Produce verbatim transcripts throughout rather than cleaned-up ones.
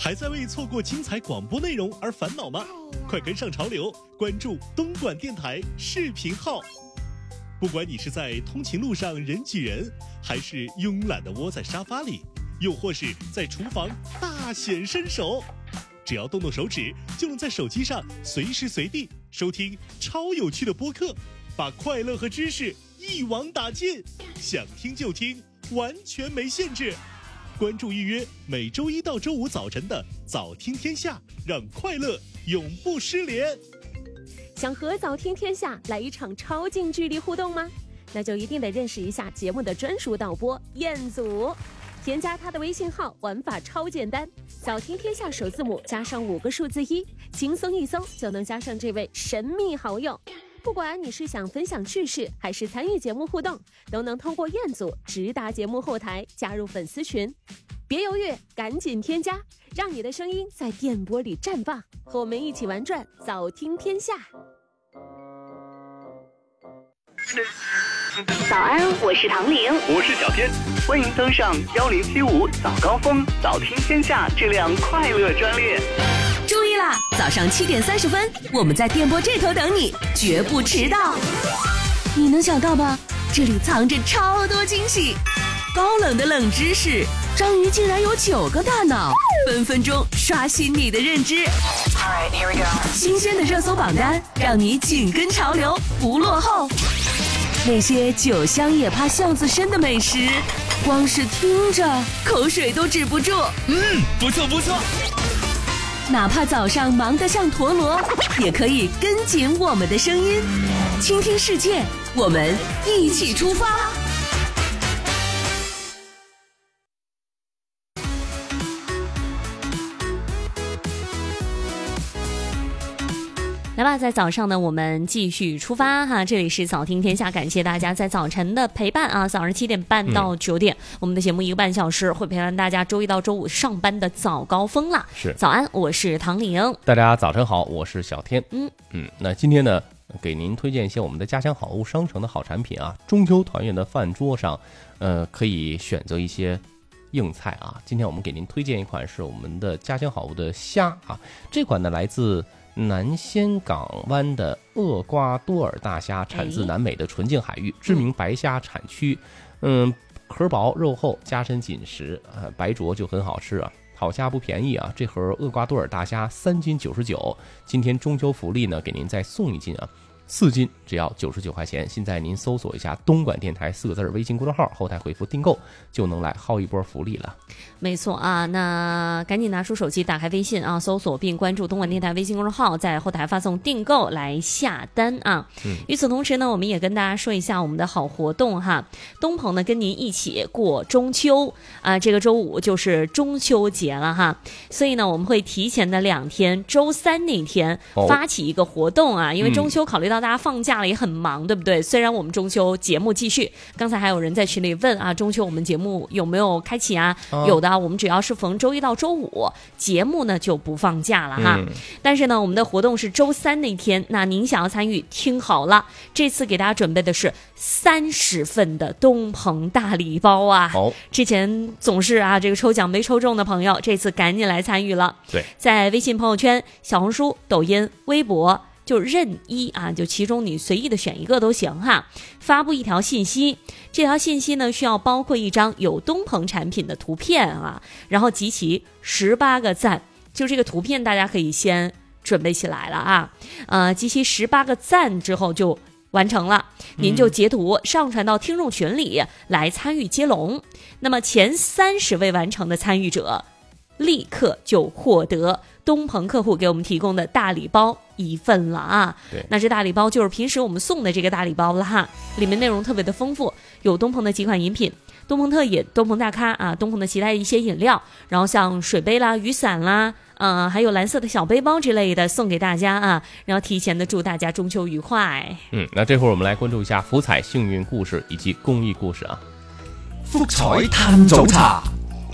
还在为错过精彩广播内容而烦恼吗？快跟上潮流，关注东莞电台视频号。不管你是在通勤路上人挤人，还是慵懒地窝在沙发里，又或是在厨房大显身手，只要动动手指，就能在手机上随时随地收听超有趣的播客，把快乐和知识一网打尽，想听就听，完全没限制。关注预约每周一到周五早晨的早听天下，让快乐永不失联。 想和早听天下来一场超近距离互动吗？那就一定得认识一下节目的专属导播彦祖。添加他的微信号，玩法超简单，早听天下首字母加上五个数字一，轻松一搜就能加上这位神秘好友。不管你是想分享趣事，还是参与节目互动，都能通过彦祖直达节目后台加入粉丝群。别犹豫，赶紧添加，让你的声音在电波里绽放，和我们一起玩转早听天下。 早安，我是唐玲， 我是小天，欢迎登上幺零七五早高峰早听天下这辆快乐专列。 注意啦，早上七点三十分，我们在电波这头等你，绝不迟到。你能想到吧？这里藏着超多惊喜，高冷的冷知识，章鱼竟然有九个大脑，分分钟刷新你的认知。Alright, here we go. 新鲜的热搜榜单，让你紧跟潮流，不落后。那些酒香也怕巷子深的美食，光是听着口水都止不住。 嗯，不错不错。 哪怕早上忙得像陀螺，也可以跟紧我们的声音，倾听世界，我们一起出发。 来吧，在早上呢，我们继续出发哈！这里是早听天下，感谢大家在早晨的陪伴啊！早上七点半到九点、嗯，我们的节目一个半小时会陪伴大家周一到周五上班的早高峰啦。 是， 早安，我是唐玲， 大家早晨好，我是小天。 嗯嗯，那今天呢，给您推荐一些我们的家乡好物商城的好产品啊。中秋团圆的饭桌上，呃，可以选择一些硬菜啊。今天我们给您推荐一款是我们的家乡好物的虾啊，这款呢来自南仙港湾的厄瓜多尔大虾，产自南美的纯净海域，知名白虾产区。嗯，壳薄肉厚，加深紧实，呃，白灼就很好吃啊。好虾不便宜啊，这盒厄瓜多尔大虾三斤九十九，今天中秋福利呢，给您再送一斤啊。四斤只要九十九块钱，现在您搜索一下东莞电台四个字微信公众号，后台回复订购就能来薅一波福利了。 没错啊，那赶紧拿出手机，打开微信啊，搜索并关注东莞电台微信公众号，在后台发送订购来下单啊。嗯，与此同时呢，我们也跟大家说一下我们的好活动哈，东鹏呢跟您一起过中秋啊，这个周五就是中秋节了哈，所以呢我们会提前的两天，周三那天发起一个活动啊，哦、因为中秋考虑到大家放假了也很忙，对不对？虽然我们中秋节目继续，刚才还有人在群里问啊，中秋我们节目有没有开启啊？哦、有的，我们只要是逢周一到周五，节目呢就不放假了哈。嗯、但是呢，我们的活动是周三那天，那您想要参与，听好了，这次给大家准备的是三十份的东鹏大礼包啊！ 哦， 之前总是啊这个抽奖没抽中的朋友，这次赶紧来参与了。 对， 在微信朋友圈、小红书、抖音、微博。就任一啊，就其中你随意的选一个都行哈。发布一条信息，这条信息呢需要包括一张有东鹏产品的图片啊，然后集齐十八个赞。就这个图片，大家可以先准备起来了啊。呃，集齐十八个赞之后就完成了，您就截图上传到听众群里来参与接龙。那么前三十位完成的参与者，立刻就获得东鹏客户给我们提供的大礼包一份了啊！ 对， 那这大礼包就是平时我们送的这个大礼包了哈，里面内容特别的丰富，有东鹏的几款饮品，东鹏特饮、东鹏大咖啊，东鹏的其他一些饮料，然后像水杯啦、雨伞啦，呃，还有蓝色的小背包之类的送给大家啊，然后提前的祝大家中秋愉快。 嗯，那这会儿我们来关注一下福彩幸运故事以及公益故事啊。 福彩探早茶。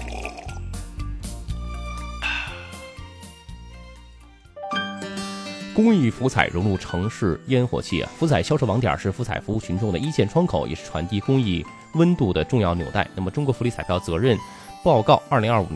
公益福彩融入城市烟火气啊！福彩销售网点是福彩服务群众的一线窗口，也是传递公益温度的重要纽带。那么，中国福利彩票责任报告二零二五